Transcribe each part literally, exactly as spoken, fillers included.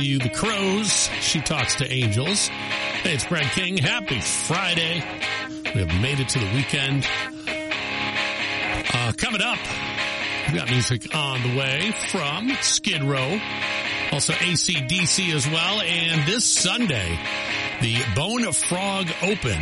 You, the Crows. She talks to angels. Hey, it's Greg King. Happy Friday. We have made it to the weekend. Uh, coming up, we got music on the way from Skid Row. Also A C D C as well. And this Sunday, the Bone Frog Open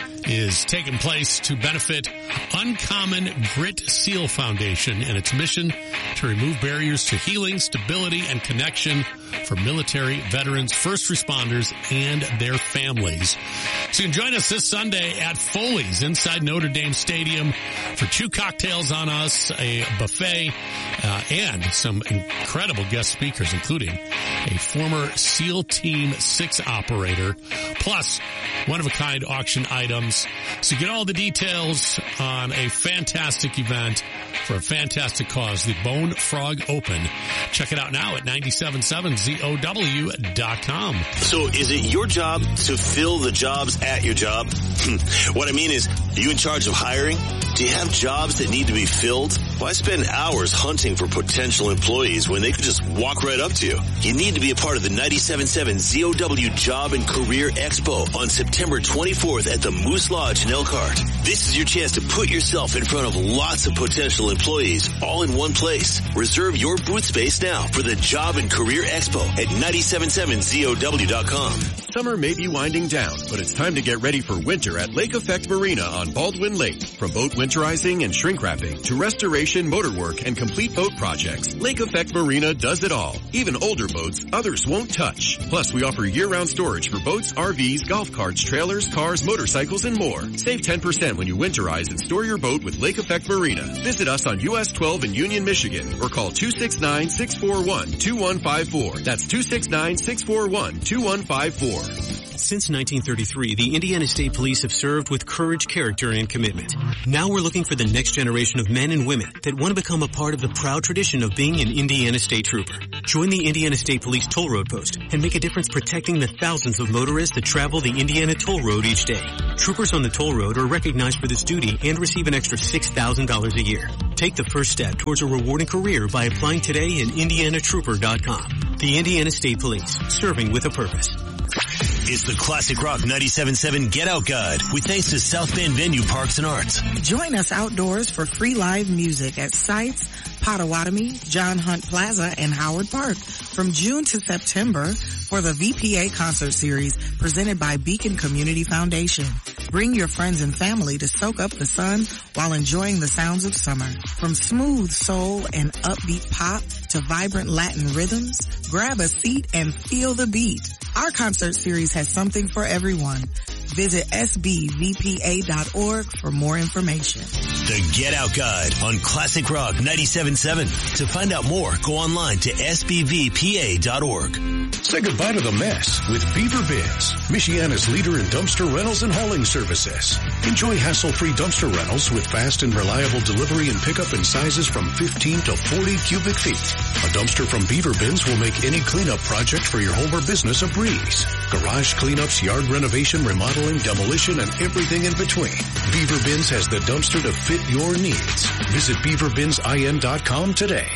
is taking place to benefit Uncommon Grit Seal Foundation and its mission to remove barriers to healing, stability, and connection for military, veterans, first responders, and their families. So you can join us this Sunday at Foley's inside Notre Dame Stadium for two cocktails on us, a buffet, uh, and some incredible guest speakers, including a former SEAL Team six operator, plus one-of-a-kind auction items. So get all the details on a fantastic event for a fantastic cause, the Bone Frog Open. Check it out now at nine seven seven Z O W dot com. So is it your job to fill the jobs at your job? What I mean is, are you in charge of hiring? Do you have jobs that need to be filled? Why spend hours hunting for potential employees when they could just walk right up to you? You need to be a part of the ninety-seven point seven Z O W Job and Career Expo on September twenty-fourth at the Moose Lodge in Elkhart. This is your chance to put yourself in front of lots of potential employees all in one place. Reserve your booth space now for the Job and Career Expo at ninety-seven point seven Z O W dot com. Summer may be winding down, but it's time to get ready for winter at Lake Effect Marina on Baldwin Lake. From boat winterizing and shrink wrapping to restoration, motor work, and complete boat projects, Lake Effect Marina does it all. Even older boats others won't touch. Plus, we offer year-round storage for boats, R Vs, golf carts, trailers, cars, motorcycles, and more. Save ten percent when you winterize and store your boat with Lake Effect Marina. Visit us on U S twelve in Union, Michigan, or call two six nine, six four one, two one five four. That's two six nine, six four one, two one five four. Since nineteen thirty-three, the Indiana State Police have served with courage, character, and commitment. Now we're looking for the next generation of men and women that want to become a part of the proud tradition of being an Indiana State Trooper. Join the Indiana State Police Toll Road Post and make a difference protecting the thousands of motorists that travel the Indiana Toll Road each day. Troopers on the toll road are recognized for this duty and receive an extra six thousand dollars a year. Take the first step towards a rewarding career by applying today at indiana trooper dot com. The Indiana State Police, serving with a purpose. It's the Classic Rock ninety-seven point seven Get Out Guide with thanks to South Bend Venue Parks and Arts. Join us outdoors for free live music at sites Potawatomi, John Hunt Plaza, and Howard Park from June to September for the V P A concert series presented by Beacon Community Foundation. Bring your friends and family to soak up the sun while enjoying the sounds of summer. From smooth soul and upbeat pop to vibrant Latin rhythms, grab a seat and feel the beat. Our concert series has something for everyone. Visit S B V P A dot org for more information. The Get Out Guide on Classic Rock ninety-seven point seven. To find out more, go online to S B V P A dot org. Say goodbye to the mess with Beaver Bins, Michiana's leader in dumpster rentals and hauling services. Enjoy hassle-free dumpster rentals with fast and reliable delivery and pickup in sizes from fifteen to forty cubic feet. A dumpster from Beaver Bins will make any cleanup project for your home or business a breeze. Garage cleanups, yard renovation, remodeling, demolition, and everything in between. Beaver Bins has the dumpster to fit your needs. Visit beaver bins I N dot com today.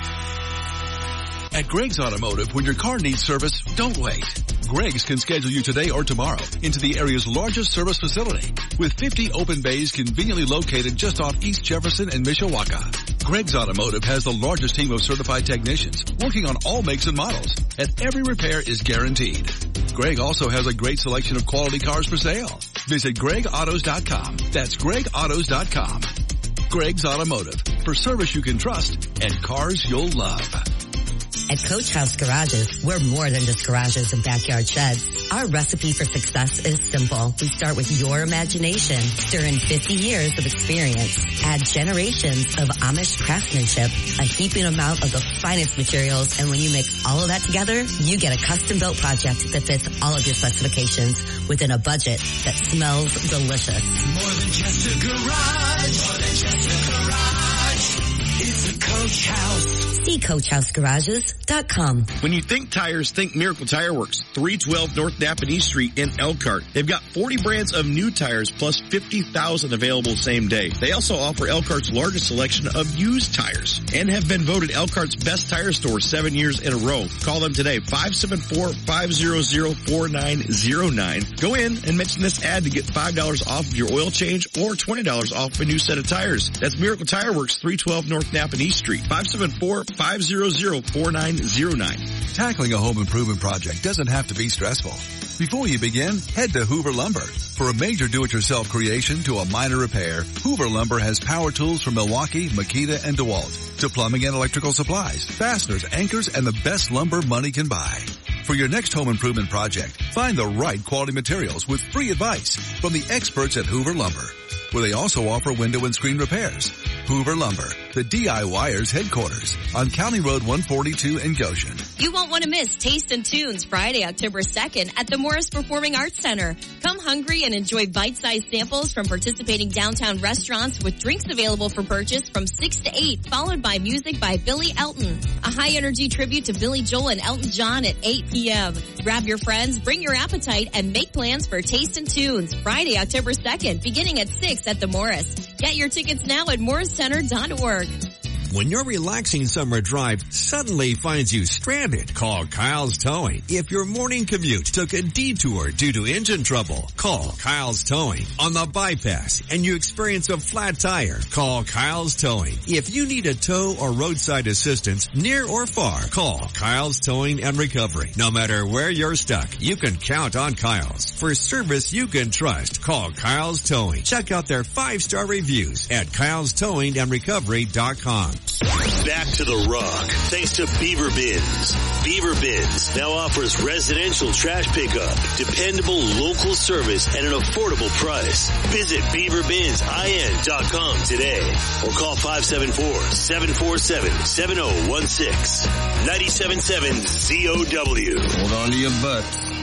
At Greg's Automotive, when your car needs service, don't wait. Greg's can schedule you today or tomorrow into the area's largest service facility with fifty open bays conveniently located just off East Jefferson and Mishawaka. Greg's Automotive has the largest team of certified technicians working on all makes and models, and every repair is guaranteed. Greg also has a great selection of quality cars for sale. Visit greg autos dot com. That's greg autos dot com. Greg's Automotive, for service you can trust and cars you'll love. At Coach House Garages, we're more than just garages and backyard sheds. Our recipe for success is simple. We start with your imagination, stir in fifty years of experience, add generations of Amish craftsmanship, a heaping amount of the finest materials, and when you mix all of that together, you get a custom-built project that fits all of your specifications within a budget that smells delicious. More than just a garage. More than just a garage. It's a Coach House. See Coach House Garage garages dot com. When you think tires, think Miracle Tire Works, three twelve North Napa East Street in Elkhart. They've got forty brands of new tires plus fifty thousand available same day. They also offer Elkhart's largest selection of used tires and have been voted Elkhart's best tire store seven years in a row. Call them today, five seven four, five zero zero, four nine zero nine. Go in and mention this ad to get five dollars off of your oil change or twenty dollars off a new set of tires. That's Miracle Tire Works, three twelve North Napa East Street, five seven four, five zero zero, four nine zero nine. Tackling a home improvement project doesn't have to be stressful. Before you begin, head to Hoover Lumber. For a major do-it-yourself creation to a minor repair, Hoover Lumber has power tools from Milwaukee, Makita, and DeWalt. To plumbing and electrical supplies, fasteners, anchors, and the best lumber money can buy. For your next home improvement project, find the right quality materials with free advice from the experts at Hoover Lumber, where they also offer window and screen repairs. Hoover Lumber, the DIYers headquarters on County Road one forty-two in Goshen. You won't want to miss Taste and Tunes Friday, October second at the Morris Performing Arts Center. Come hungry and enjoy bite-sized samples from participating downtown restaurants with drinks available for purchase from six to eight, followed by music by Billy Elton. A high-energy tribute to Billy Joel and Elton John at eight p.m. Grab your friends, bring your appetite, and make plans for Taste and Tunes Friday, October second, beginning at six at the Morris. Get your tickets now at morris center dot org. When your relaxing summer drive suddenly finds you stranded, call Kyle's Towing. If your morning commute took a detour due to engine trouble, call Kyle's Towing. On the bypass and you experience a flat tire, call Kyle's Towing. If you need a tow or roadside assistance near or far, call Kyle's Towing and Recovery. No matter where you're stuck, you can count on Kyle's. For service you can trust, call Kyle's Towing. Check out their five-star reviews at kyles towing and recovery dot com. Back to the rock, thanks to Beaver Bins. Beaver Bins now offers residential trash pickup, dependable local service at an affordable price. Visit beaver bins in dot com today or call five seven four, seven four seven, seven zero one six. ninety-seven point seven Z O W. Hold on to your butts.